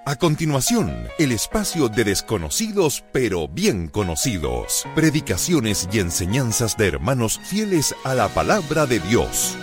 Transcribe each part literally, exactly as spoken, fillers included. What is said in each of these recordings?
A continuación, el espacio de desconocidos pero bien conocidos. Predicaciones y enseñanzas de hermanos fieles a la palabra de Dios.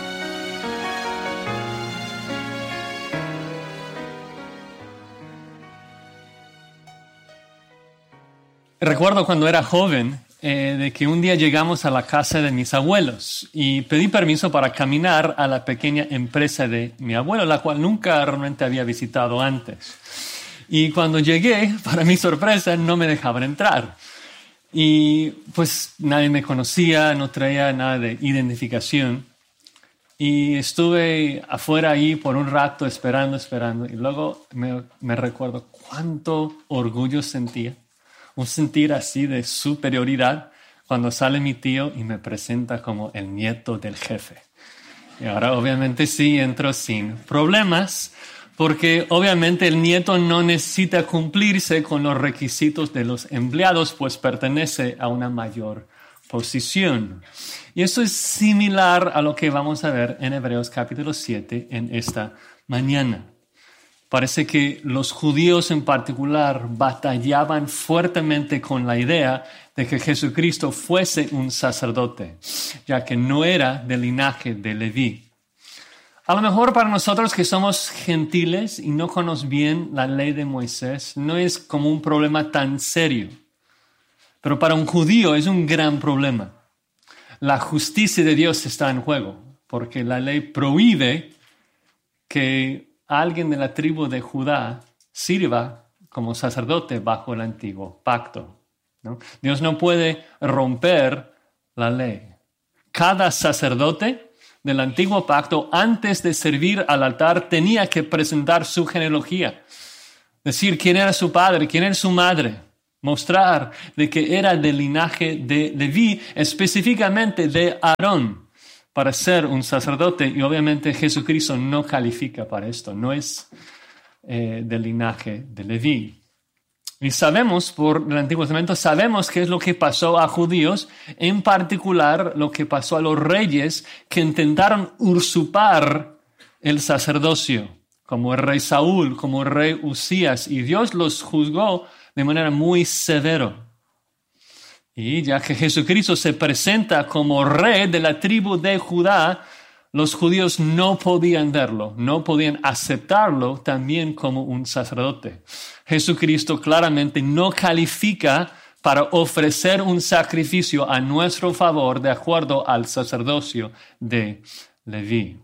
Recuerdo cuando era joven eh, de que un día llegamos a la casa de mis abuelos y pedí permiso para caminar a la pequeña empresa de mi abuelo, la cual nunca realmente había visitado antes. Y cuando llegué, para mi sorpresa, no me dejaban entrar. Y pues nadie me conocía, no traía nada de identificación. Y estuve afuera ahí por un rato esperando, esperando. Y luego me, me recuerdo cuánto orgullo sentía. Un sentir así de superioridad cuando sale mi tío y me presenta como el nieto del jefe. Y ahora obviamente sí entro sin problemas, porque obviamente el nieto no necesita cumplirse con los requisitos de los empleados, pues pertenece a una mayor posición. Y eso es similar a lo que vamos a ver en Hebreos capítulo siete en esta mañana. Parece que los judíos en particular batallaban fuertemente con la idea de que Jesucristo fuese un sacerdote, ya que no era del linaje de Leví. A lo mejor para nosotros que somos gentiles y no conocemos bien la ley de Moisés, no es como un problema tan serio. Pero para un judío es un gran problema. La justicia de Dios está en juego, porque la ley prohíbe que alguien de la tribu de Judá sirva como sacerdote bajo el antiguo pacto, ¿no? Dios no puede romper la ley. Cada sacerdote del antiguo pacto, antes de servir al altar, tenía que presentar su genealogía. Decir quién era su padre, quién era su madre. Mostrar de que era del linaje de Leví, específicamente de Aarón, para ser un sacerdote. Y obviamente Jesucristo no califica para esto, no es eh, del linaje de Leví. Y sabemos, por el Antiguo Testamento, sabemos qué es lo que pasó a judíos, en particular lo que pasó a los reyes que intentaron usurpar el sacerdocio, como el rey Saúl, como el rey Usías, y Dios los juzgó de manera muy severa. Y ya que Jesucristo se presenta como rey de la tribu de Judá, los judíos no podían verlo, no podían aceptarlo también como un sacerdote. Jesucristo claramente no califica para ofrecer un sacrificio a nuestro favor de acuerdo al sacerdocio de Leví.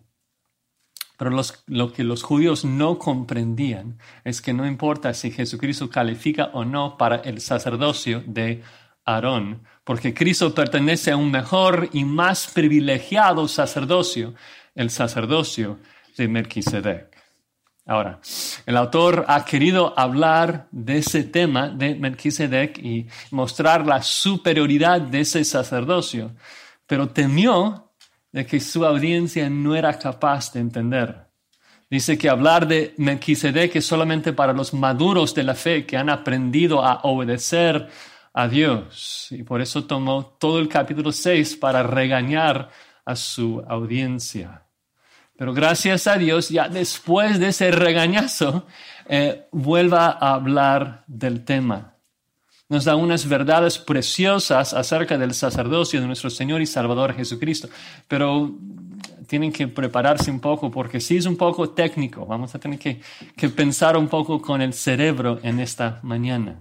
Pero los, lo que los judíos no comprendían es que no importa si Jesucristo califica o no para el sacerdocio de Aarón, porque Cristo pertenece a un mejor y más privilegiado sacerdocio, el sacerdocio de Melquisedec. Ahora, el autor ha querido hablar de ese tema de Melquisedec y mostrar la superioridad de ese sacerdocio, pero temió de que su audiencia no era capaz de entender. Dice que hablar de Melquisedec es solamente para los maduros de la fe que han aprendido a obedecer a Dios. Y por eso tomó todo el capítulo seis para regañar a su audiencia. Pero gracias a Dios, ya después de ese regañazo, eh, vuelva a hablar del tema. Nos da unas verdades preciosas acerca del sacerdocio de nuestro Señor y Salvador Jesucristo. Pero tienen que prepararse un poco porque sí es un poco técnico. Vamos a tener que, que pensar un poco con el cerebro en esta mañana.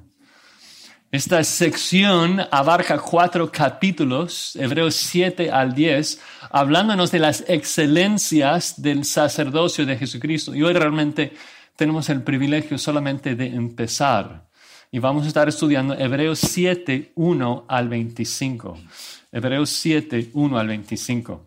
Esta sección abarca cuatro capítulos, Hebreos siete al diez, hablándonos de las excelencias del sacerdocio de Jesucristo. Y hoy realmente tenemos el privilegio solamente de empezar. Y vamos a estar estudiando Hebreos siete, uno al veinticinco. Hebreos siete, uno al veinticinco.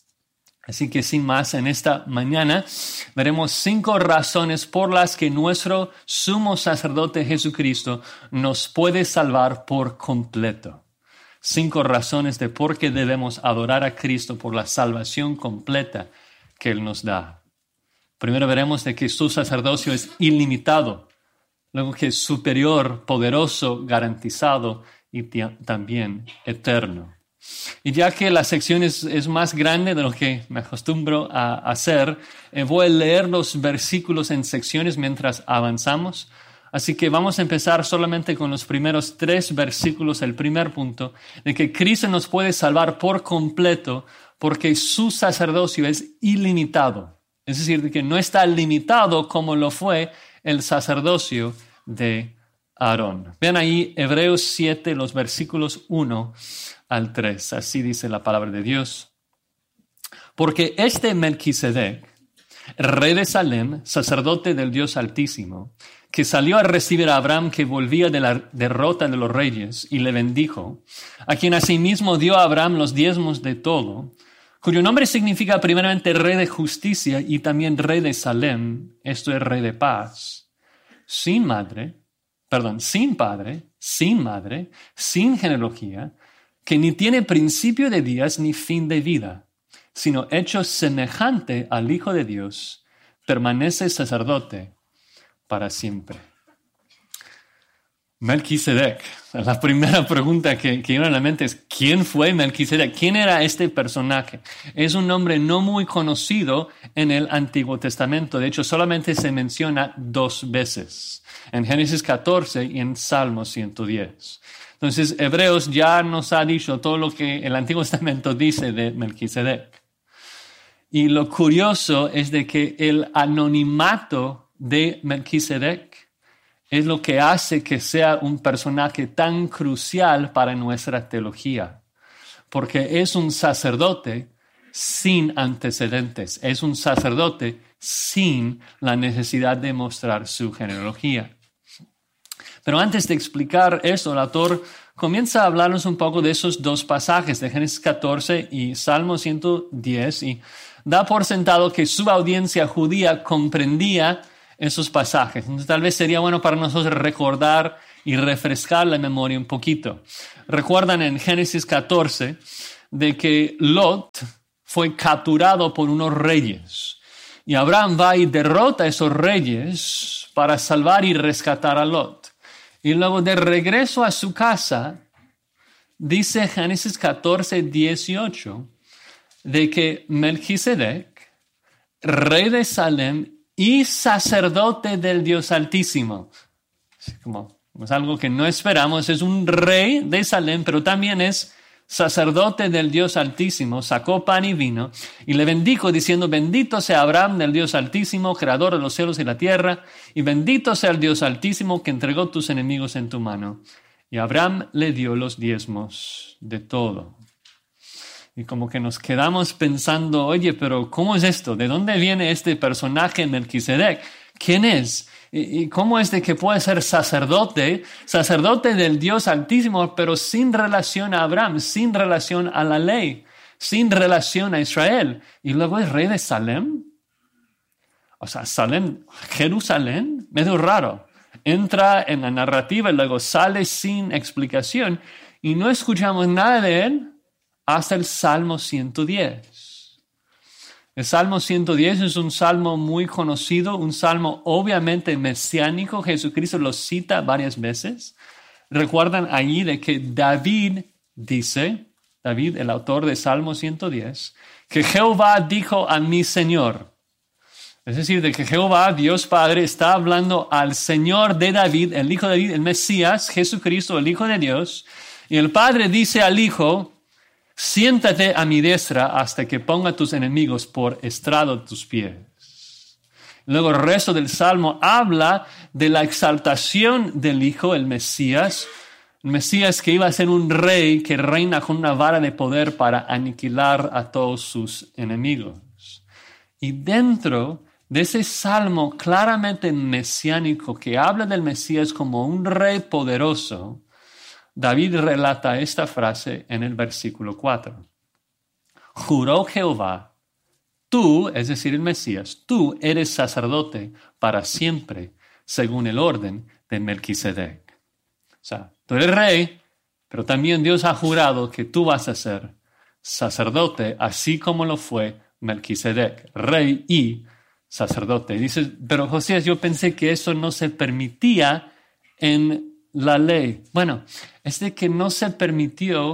Así que sin más, en esta mañana veremos cinco razones por las que nuestro sumo sacerdote Jesucristo nos puede salvar por completo. Cinco razones de por qué debemos adorar a Cristo por la salvación completa que Él nos da. Primero veremos de que su sacerdocio es ilimitado, luego que es superior, poderoso, garantizado y también eterno. Y ya que la sección es, es más grande de lo que me acostumbro a hacer, eh, voy a leer los versículos en secciones mientras avanzamos. Así que vamos a empezar solamente con los primeros tres versículos, el primer punto, de que Cristo nos puede salvar por completo porque su sacerdocio es ilimitado. Es decir, de que no está limitado como lo fue el sacerdocio de Aarón. Vean ahí Hebreos siete, los versículos uno al tres. Así dice la palabra de Dios. Porque este Melquisedec, rey de Salem, sacerdote del Dios Altísimo, que salió a recibir a Abraham que volvía de la derrota de los reyes y le bendijo, a quien asimismo dio a Abraham los diezmos de todo, cuyo nombre significa primeramente rey de justicia y también rey de Salem, esto es rey de paz, sin madre, perdón, sin padre, sin madre, sin genealogía, que ni tiene principio de días ni fin de vida, sino hecho semejante al Hijo de Dios, permanece sacerdote para siempre. Melquisedec. La primera pregunta que, que viene a la mente es, ¿quién fue Melquisedec? ¿Quién era este personaje? Es un nombre no muy conocido en el Antiguo Testamento. De hecho, solamente se menciona dos veces, en Génesis catorce y en Salmo ciento diez. Entonces, Hebreos ya nos ha dicho todo lo que el Antiguo Testamento dice de Melquisedec. Y lo curioso es de que el anonimato de Melquisedec es lo que hace que sea un personaje tan crucial para nuestra teología, porque es un sacerdote sin antecedentes, es un sacerdote sin la necesidad de mostrar su genealogía. Pero antes de explicar eso, el autor comienza a hablarnos un poco de esos dos pasajes de Génesis catorce y Salmo ciento diez y da por sentado que su audiencia judía comprendía esos pasajes. Entonces, tal vez sería bueno para nosotros recordar y refrescar la memoria un poquito. Recuerdan en Génesis catorce de que Lot fue capturado por unos reyes y Abraham va y derrota a esos reyes para salvar y rescatar a Lot. Y luego de regreso a su casa, dice Génesis catorce, dieciocho, de que Melquisedec, rey de Salem y sacerdote del Dios Altísimo. Como es algo que no esperamos, es un rey de Salem, pero también es sacerdote del Dios Altísimo, sacó pan y vino y le bendijo diciendo, bendito sea Abraham del Dios Altísimo, creador de los cielos y la tierra, y bendito sea el Dios Altísimo que entregó tus enemigos en tu mano. Y Abraham le dio los diezmos de todo. Y como que nos quedamos pensando, oye, pero ¿cómo es esto? ¿De dónde viene este personaje Melquisedec? ¿Quién es? ¿Y cómo es de que puede ser sacerdote, sacerdote del Dios Altísimo, pero sin relación a Abraham, sin relación a la ley, sin relación a Israel? Y luego es rey de Salem. O sea, Salem, Jerusalén, medio raro. Entra en la narrativa y luego sale sin explicación y no escuchamos nada de él hasta el Salmo ciento diez. El Salmo ciento diez es un salmo muy conocido, un salmo obviamente mesiánico. Jesucristo lo cita varias veces. Recuerdan allí de que David dice, David, el autor de Salmo ciento diez, que Jehová dijo a mi Señor. Es decir, de que Jehová, Dios Padre, está hablando al Señor de David, el Hijo de David, el Mesías, Jesucristo, el Hijo de Dios. Y el Padre dice al Hijo, siéntate a mi diestra hasta que ponga tus enemigos por estrado de tus pies. Luego el resto del Salmo habla de la exaltación del Hijo, el Mesías. El Mesías que iba a ser un rey que reina con una vara de poder para aniquilar a todos sus enemigos. Y dentro de ese Salmo claramente mesiánico que habla del Mesías como un rey poderoso, David relata esta frase en el versículo cuatro. Juró Jehová, tú, es decir, el Mesías, tú eres sacerdote para siempre, según el orden de Melquisedec. O sea, tú eres rey, pero también Dios ha jurado que tú vas a ser sacerdote, así como lo fue Melquisedec, rey y sacerdote. Y dices, pero Josías, yo pensé que eso no se permitía en la ley. Bueno, es de que no se permitió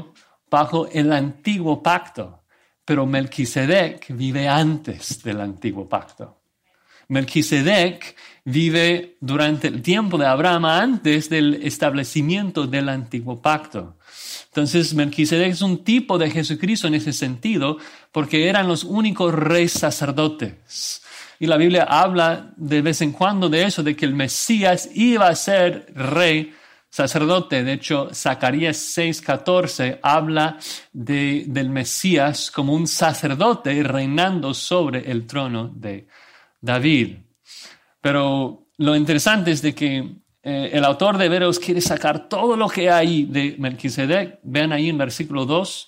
bajo el antiguo pacto, pero Melquisedec vive antes del antiguo pacto. Melquisedec vive durante el tiempo de Abraham antes del establecimiento del antiguo pacto. Entonces, Melquisedec es un tipo de Jesucristo en ese sentido, porque eran los únicos reyes sacerdotes. Y la Biblia habla de vez en cuando de eso, de que el Mesías iba a ser rey sacerdote. De hecho, Zacarías seis catorce habla de, del Mesías como un sacerdote reinando sobre el trono de David. Pero lo interesante es de que eh, el autor de Hebreos quiere sacar todo lo que hay de Melquisedec. Vean ahí en versículo dos,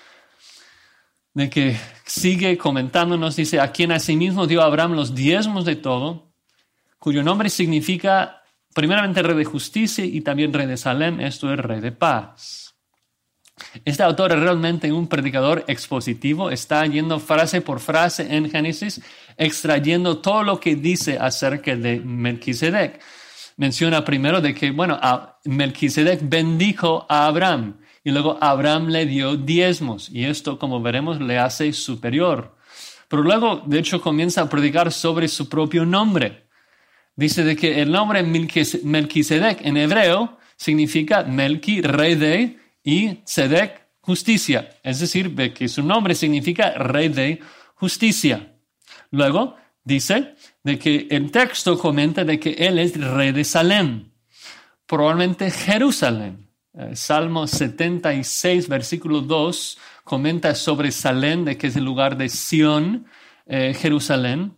de que sigue comentándonos, dice, a quien asimismo dio a Abraham los diezmos de todo, cuyo nombre significa primeramente rey de justicia y también rey de Salem, esto es rey de paz. Este autor es realmente un predicador expositivo, está yendo frase por frase en Génesis, extrayendo todo lo que dice acerca de Melquisedec. Menciona primero de que, bueno, Melquisedec bendijo a Abraham y luego Abraham le dio diezmos y esto, como veremos, le hace superior. Pero luego, de hecho, comienza a predicar sobre su propio nombre. Dice de que el nombre Melquisedec en hebreo significa Melqui, rey de, y Sedec, justicia. Es decir, de que su nombre significa rey de justicia. Luego dice de que el texto comenta de que él es rey de Salem, probablemente Jerusalén. Salmo setenta y seis, versículo dos, comenta sobre Salem, de que es el lugar de Sión, eh, Jerusalén.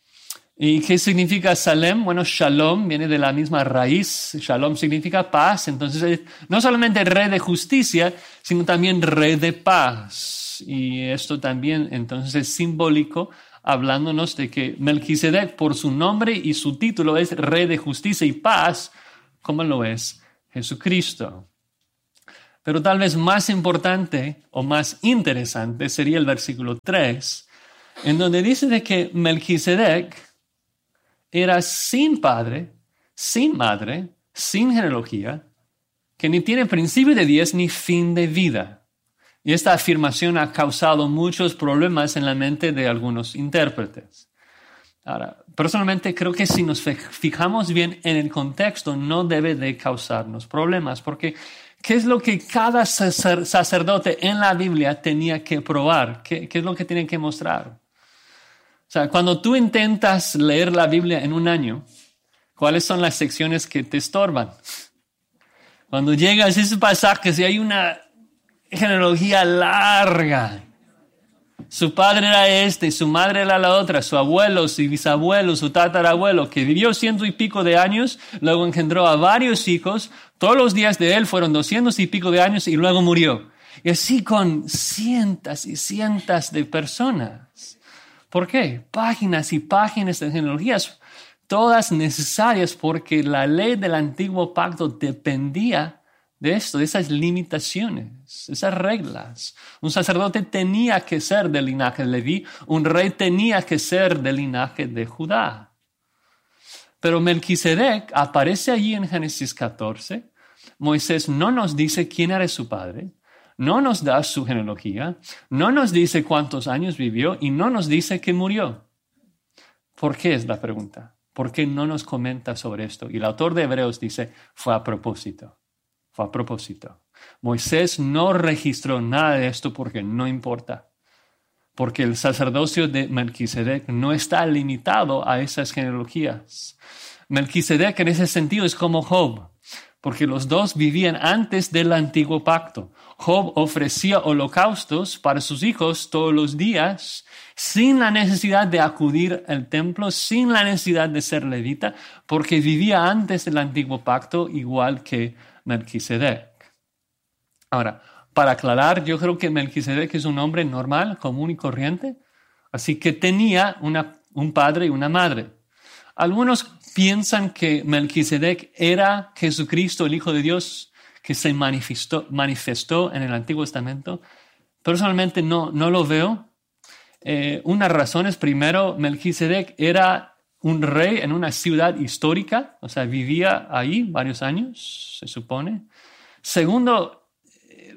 ¿Y qué significa Salem? Bueno, Shalom viene de la misma raíz. Shalom significa paz. Entonces, es no solamente rey de justicia, sino también rey de paz. Y esto también, entonces, es simbólico, hablándonos de que Melquisedec, por su nombre y su título, es rey de justicia y paz, como lo es Jesucristo. Pero tal vez más importante o más interesante sería el versículo tres, en donde dice de que Melquisedec era sin padre, sin madre, sin genealogía, que ni tiene principio de días ni fin de vida. Y esta afirmación ha causado muchos problemas en la mente de algunos intérpretes. Ahora, personalmente creo que si nos fijamos bien en el contexto, no debe de causarnos problemas, porque ¿qué es lo que cada sacerdote en la Biblia tenía que probar? ¿Qué, qué es lo que tiene que mostrar? O sea, cuando tú intentas leer la Biblia en un año, ¿cuáles son las secciones que te estorban? Cuando llegas a esos pasajes y hay una genealogía larga. Su padre era este, su madre era la otra, su abuelo, su bisabuelo, su tatarabuelo, que vivió ciento y pico de años, luego engendró a varios hijos, todos los días de él fueron doscientos y pico de años y luego murió. Y así con cientos y cientos de personas. ¿Por qué? Páginas y páginas de genealogías, todas necesarias porque la ley del antiguo pacto dependía de esto, de esas limitaciones, esas reglas. Un sacerdote tenía que ser del linaje de Leví, un rey tenía que ser del linaje de Judá. Pero Melquisedec aparece allí en Génesis catorce. Moisés no nos dice quién era su padre, no nos da su genealogía, no nos dice cuántos años vivió y no nos dice que murió. ¿Por qué es la pregunta? ¿Por qué no nos comenta sobre esto? Y el autor de Hebreos dice, fue a propósito. Fue a propósito. Moisés no registró nada de esto porque no importa. Porque el sacerdocio de Melquisedec no está limitado a esas genealogías. Melquisedec en ese sentido es como Job, porque los dos vivían antes del antiguo pacto. Job ofrecía holocaustos para sus hijos todos los días, sin la necesidad de acudir al templo, sin la necesidad de ser levita, porque vivía antes del antiguo pacto igual que Melquisedec. Ahora, para aclarar, yo creo que Melquisedec es un hombre normal, común y corriente, así que tenía una, un padre y una madre. Algunos piensan que Melquisedec era Jesucristo, el Hijo de Dios, que se manifestó, manifestó en el Antiguo Testamento. Personalmente no, no lo veo. Eh, una razón es, primero, Melquisedec era un rey en una ciudad histórica, o sea, vivía ahí varios años, se supone. Segundo,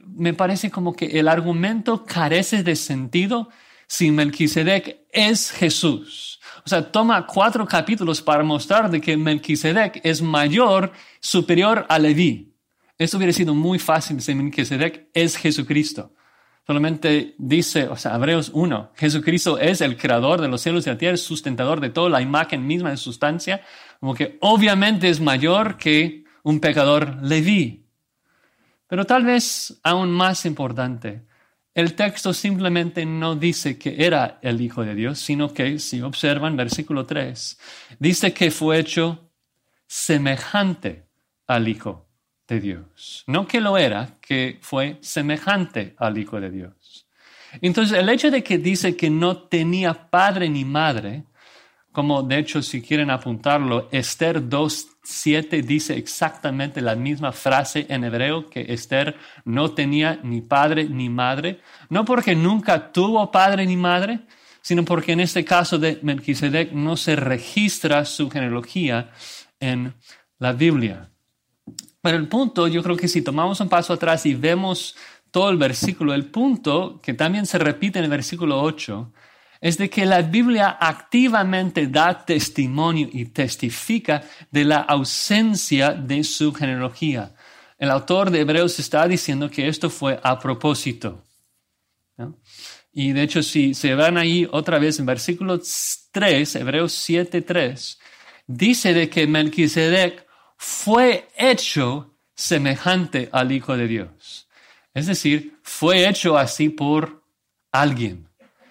me parece como que el argumento carece de sentido si Melquisedec es Jesús. O sea, toma cuatro capítulos para mostrar de que Melquisedec es mayor, superior a Leví. Eso hubiera sido muy fácil si Melquisedec es Jesucristo. Solamente dice, o sea, Hebreos uno, Jesucristo es el creador de los cielos y la tierra, sustentador de toda la imagen misma de sustancia, como que obviamente es mayor que un pecador Leví. Pero tal vez aún más importante, el texto simplemente no dice que era el Hijo de Dios, sino que, si observan versículo tres, dice que fue hecho semejante al Hijo de Dios. No que lo era, que fue semejante al Hijo de Dios. Entonces, el hecho de que dice que no tenía padre ni madre, como de hecho si quieren apuntarlo, Esther dos siete dice exactamente la misma frase en hebreo, que Esther no tenía ni padre ni madre, no porque nunca tuvo padre ni madre, sino porque en este caso de Melquisedec no se registra su genealogía en la Biblia. Pero el punto, yo creo que si tomamos un paso atrás y vemos todo el versículo, el punto que también se repite en el versículo ocho, es de que la Biblia activamente da testimonio y testifica de la ausencia de su genealogía. El autor de Hebreos está diciendo que esto fue a propósito, ¿no? Y de hecho, si se van ahí otra vez en versículo tres, Hebreos siete tres, dice de que Melquisedec fue hecho semejante al Hijo de Dios. Es decir, fue hecho así por alguien.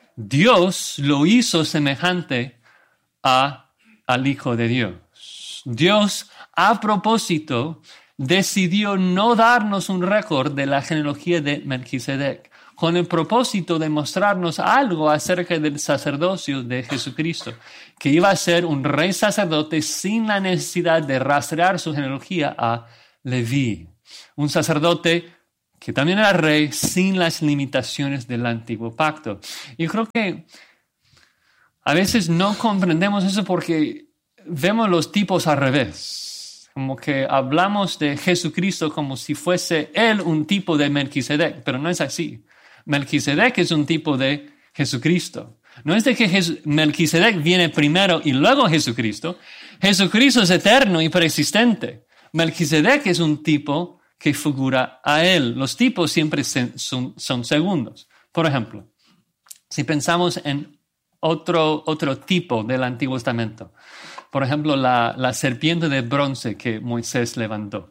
Dios lo hizo semejante a, al Hijo de Dios. Dios, a propósito, decidió no darnos un récord de la genealogía de Melquisedec, con el propósito de mostrarnos algo acerca del sacerdocio de Jesucristo, que iba a ser un rey sacerdote sin la necesidad de rastrear su genealogía a Leví. Un sacerdote que también era rey sin las limitaciones del antiguo pacto. Y creo que a veces no comprendemos eso porque vemos los tipos al revés. Como que hablamos de Jesucristo como si fuese él un tipo de Melquisedec, pero no es así. Melquisedec es un tipo de Jesucristo. No es de que Jes- Melquisedec viene primero y luego Jesucristo. Jesucristo es eterno y preexistente. Melquisedec es un tipo que figura a él. Los tipos siempre son, son segundos. Por ejemplo, si pensamos en otro, otro tipo del Antiguo Testamento, por ejemplo, la, la serpiente de bronce que Moisés levantó.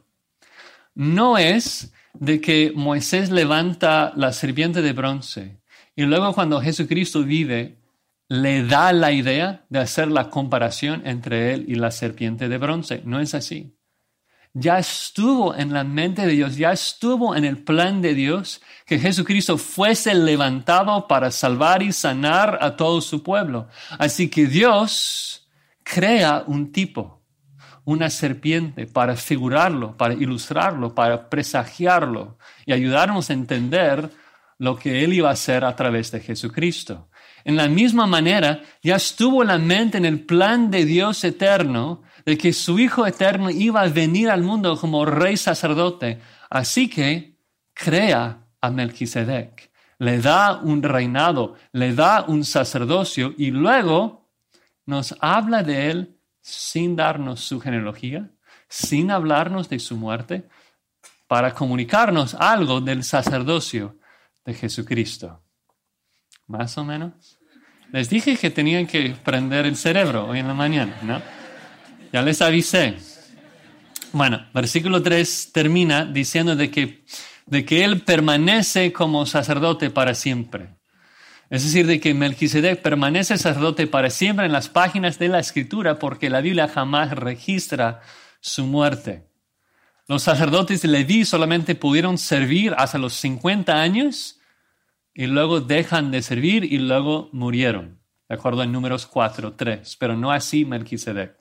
No es de que Moisés levanta la serpiente de bronce y luego cuando Jesucristo vive, le da la idea de hacer la comparación entre él y la serpiente de bronce. No es así. Ya estuvo en la mente de Dios, ya estuvo en el plan de Dios que Jesucristo fuese levantado para salvar y sanar a todo su pueblo. Así que Dios crea un tipo, una serpiente, para figurarlo, para ilustrarlo, para presagiarlo y ayudarnos a entender lo que Él iba a hacer a través de Jesucristo. En la misma manera, ya estuvo en la mente, en el plan de Dios eterno, de que su Hijo eterno iba a venir al mundo como rey sacerdote. Así que crea a Melquisedec, le da un reinado, le da un sacerdocio y luego nos habla de él sin darnos su genealogía, sin hablarnos de su muerte, para comunicarnos algo del sacerdocio de Jesucristo. ¿Más o menos? Les dije que tenían que prender el cerebro hoy en la mañana, ¿no? Ya les avisé. Bueno, versículo tres termina diciendo de que, de que él permanece como sacerdote para siempre. Es decir, de que Melquisedec permanece sacerdote para siempre en las páginas de la Escritura porque la Biblia jamás registra su muerte. Los sacerdotes de Leví solamente pudieron servir hasta los cincuenta años y luego dejan de servir y luego murieron, de acuerdo en Números cuatro tres, pero no así Melquisedec.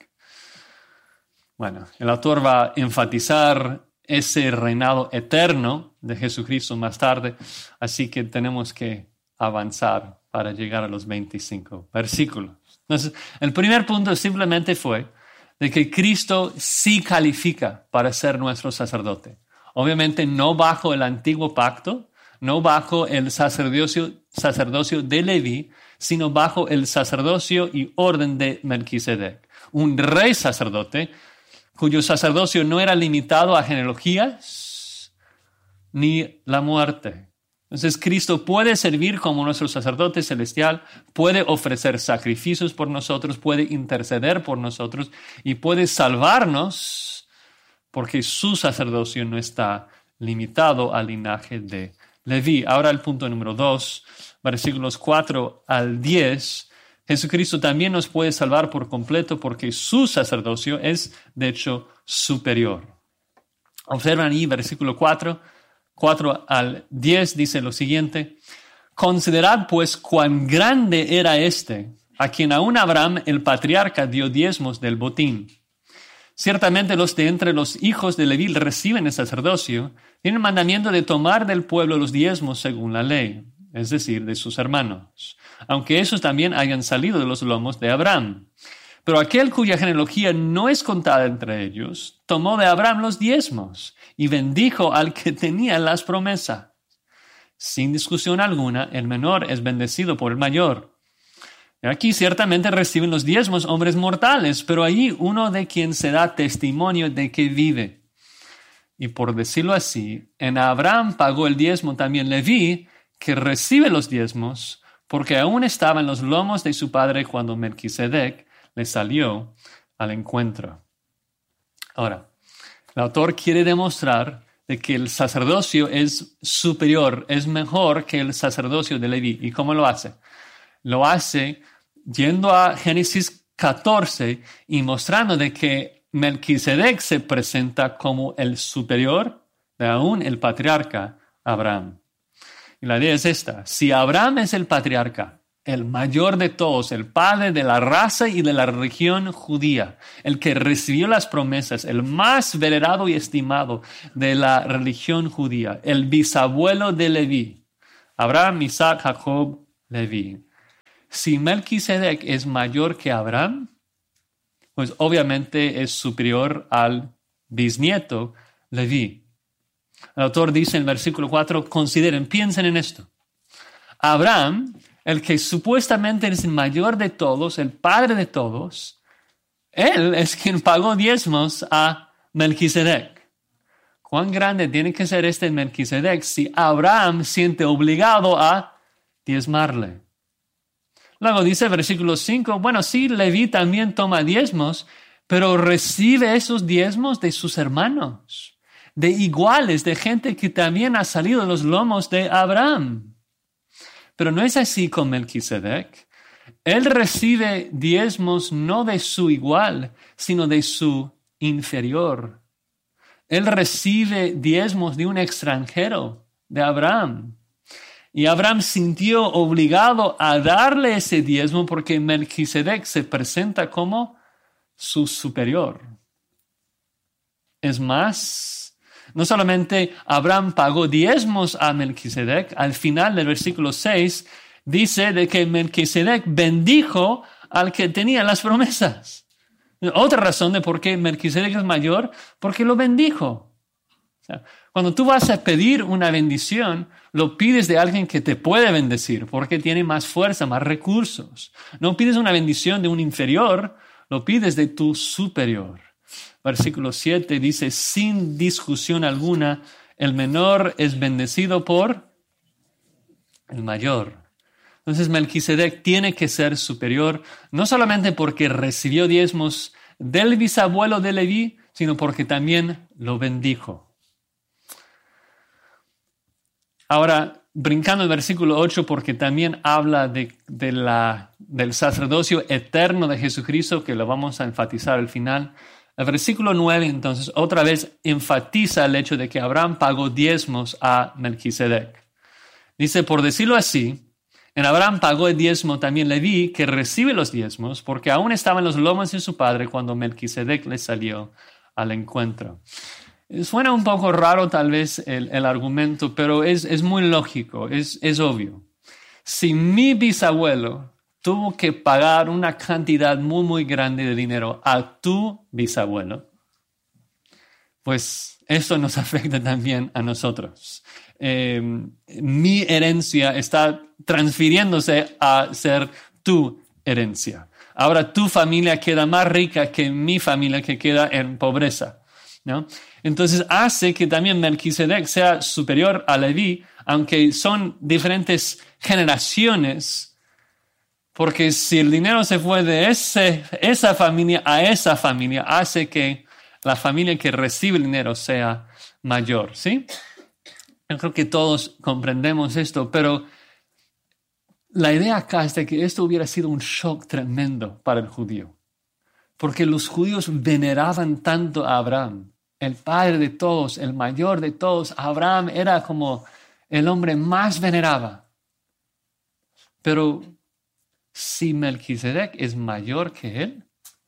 Bueno, el autor va a enfatizar ese reinado eterno de Jesucristo más tarde, así que tenemos que avanzar para llegar a los veinticinco versículos. Entonces, el primer punto simplemente fue de que Cristo sí califica para ser nuestro sacerdote. Obviamente no bajo el antiguo pacto, no bajo el sacerdocio, sacerdocio de Leví, sino bajo el sacerdocio y orden de Melquisedec. Un rey sacerdote cuyo sacerdocio no era limitado a genealogías ni la muerte. Entonces Cristo puede servir como nuestro sacerdote celestial, puede ofrecer sacrificios por nosotros, puede interceder por nosotros y puede salvarnos porque su sacerdocio no está limitado al linaje de Leví. Ahora el punto número dos, versículos cuatro al diez. Jesucristo también nos puede salvar por completo porque su sacerdocio es, de hecho, superior. Observan ahí, versículo cuatro, cuatro al diez, dice lo siguiente. Considerad, pues, cuán grande era este, a quien aún Abraham, el patriarca, dio diezmos del botín. Ciertamente los de entre los hijos de Leví reciben el sacerdocio, tienen mandamiento de tomar del pueblo los diezmos según la ley, es decir, de sus hermanos, aunque esos también hayan salido de los lomos de Abraham. Pero aquel cuya genealogía no es contada entre ellos, tomó de Abraham los diezmos y bendijo al que tenía las promesas. Sin discusión alguna, el menor es bendecido por el mayor. Y aquí ciertamente reciben los diezmos hombres mortales, pero allí uno de quien se da testimonio de que vive. Y por decirlo así, en Abraham pagó el diezmo también Leví, que recibe los diezmos, porque aún estaba en los lomos de su padre cuando Melquisedec le salió al encuentro. Ahora, el autor quiere demostrar de que el sacerdocio es superior, es mejor que el sacerdocio de Leví. ¿Y cómo lo hace? Lo hace yendo a Génesis catorce y mostrando de que Melquisedec se presenta como el superior de aún el patriarca Abraham. Y la idea es esta: si Abraham es el patriarca, el mayor de todos, el padre de la raza y de la religión judía, el que recibió las promesas, el más venerado y estimado de la religión judía, el bisabuelo de Leví, Abraham, Isaac, Jacob, Leví. Si Melquisedec es mayor que Abraham, pues obviamente es superior al bisnieto Leví. El autor dice en el versículo cuatro, consideren, piensen en esto. Abraham, el que supuestamente es el mayor de todos, el padre de todos, él es quien pagó diezmos a Melquisedec. ¿Cuán grande tiene que ser este Melquisedec si Abraham siente obligado a diezmarle? Luego dice el versículo cinco, bueno, sí, Leví también toma diezmos, pero recibe esos diezmos de sus hermanos, de iguales, de gente que también ha salido de los lomos de Abraham. Pero no es así con Melquisedec. Él recibe diezmos no de su igual, sino de su inferior. Él recibe diezmos de un extranjero, de Abraham. Y Abraham sintió obligado a darle ese diezmo porque Melquisedec se presenta como su superior. Es más, no solamente Abraham pagó diezmos a Melquisedec, al final del versículo seis dice de que Melquisedec bendijo al que tenía las promesas. Otra razón de por qué Melquisedec es mayor, porque lo bendijo. O sea, cuando tú vas a pedir una bendición, lo pides de alguien que te puede bendecir porque tiene más fuerza, más recursos. No pides una bendición de un inferior, lo pides de tu superior. Versículo siete dice, sin discusión alguna, el menor es bendecido por el mayor. Entonces Melquisedec tiene que ser superior, no solamente porque recibió diezmos del bisabuelo de Leví, sino porque también lo bendijo. Ahora, brincando el versículo ocho, porque también habla de, de la, del sacerdocio eterno de Jesucristo, que lo vamos a enfatizar al final. El versículo nueve, entonces, otra vez enfatiza el hecho de que Abraham pagó diezmos a Melquisedec. Dice, por decirlo así, en Abraham pagó el diezmo también Leví, que recibe los diezmos, porque aún estaba en los lomos de su padre cuando Melquisedec le salió al encuentro. Suena un poco raro tal vez el, el argumento, pero es, es muy lógico, es, es obvio. Si mi bisabuelo tuvo que pagar una cantidad muy, muy grande de dinero a tu bisabuelo, pues esto nos afecta también a nosotros. Eh, mi herencia está transfiriéndose a ser tu herencia. Ahora tu familia queda más rica que mi familia que queda en pobreza, ¿no? Entonces hace que también Melquisedec sea superior a Leví, aunque son diferentes generaciones, porque si el dinero se fue de ese, esa familia a esa familia, hace que la familia que recibe el dinero sea mayor, ¿sí? Yo creo que todos comprendemos esto, pero la idea acá es de que esto hubiera sido un shock tremendo para el judío, porque los judíos veneraban tanto a Abraham, el padre de todos, el mayor de todos. Abraham era como el hombre más venerado. Pero si Melquisedec es mayor que él,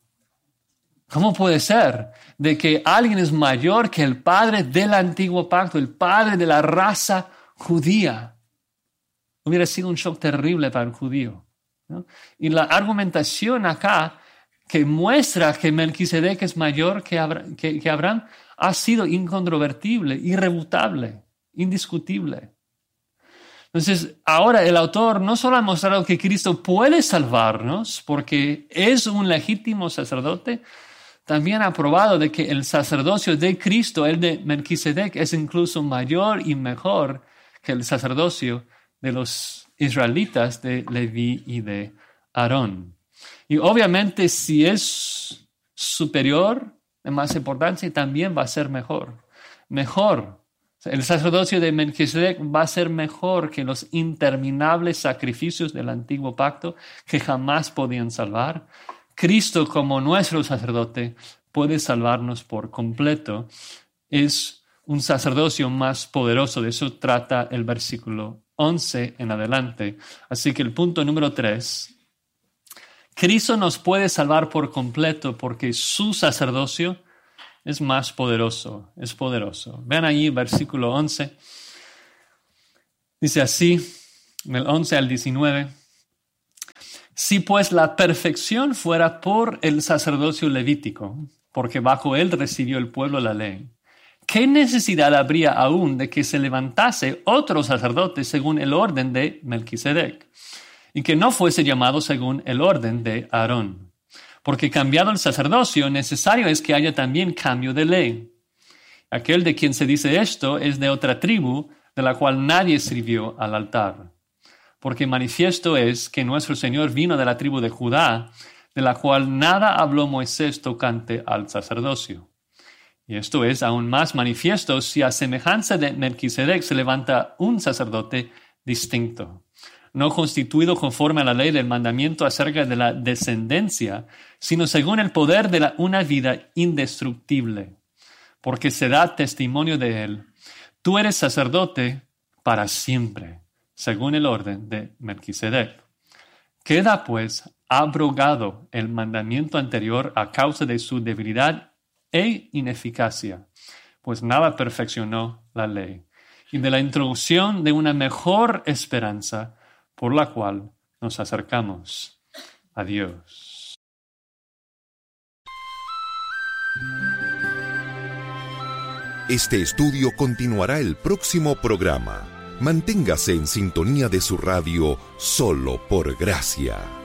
¿cómo puede ser de que alguien es mayor que el padre del antiguo pacto, el padre de la raza judía? Hubiera sido un shock terrible para el judío, ¿no? Y la argumentación acá que muestra que Melquisedec es mayor que Abraham, que, que Abraham ha sido incontrovertible, irrefutable, indiscutible. Entonces, ahora el autor no solo ha mostrado que Cristo puede salvarnos porque es un legítimo sacerdote, también ha probado de que el sacerdocio de Cristo, el de Melquisedec, es incluso mayor y mejor que el sacerdocio de los israelitas de Leví y de Aarón. Y obviamente si es superior en más importancia, también va a ser mejor. Mejor. El sacerdocio de Melquisedec va a ser mejor que los interminables sacrificios del antiguo pacto que jamás podían salvar. Cristo, como nuestro sacerdote, puede salvarnos por completo. Es un sacerdocio más poderoso. De eso trata el versículo once en adelante. Así que el punto número tres. Cristo nos puede salvar por completo porque su sacerdocio es más poderoso, es poderoso. Vean ahí versículo once. Dice así, del once al diecinueve. Si pues la perfección fuera por el sacerdocio levítico, porque bajo él recibió el pueblo la ley, ¿qué necesidad habría aún de que se levantase otro sacerdote según el orden de Melquisedec, y que no fuese llamado según el orden de Aarón? Porque cambiado el sacerdocio, necesario es que haya también cambio de ley. Aquel de quien se dice esto es de otra tribu, de la cual nadie sirvió al altar. Porque manifiesto es que nuestro Señor vino de la tribu de Judá, de la cual nada habló Moisés tocante al sacerdocio. Y esto es aún más manifiesto si a semejanza de Melquisedec se levanta un sacerdote distinto, no constituido conforme a la ley del mandamiento acerca de la descendencia, sino según el poder de la, una vida indestructible, porque se da testimonio de él. Tú eres sacerdote para siempre, según el orden de Melquisedec. Queda pues abrogado el mandamiento anterior a causa de su debilidad e ineficacia, pues nada perfeccionó la ley, y de la introducción de una mejor esperanza, por la cual nos acercamos a Dios. Este estudio continuará el próximo programa. Manténgase en sintonía de su radio Solo por Gracia.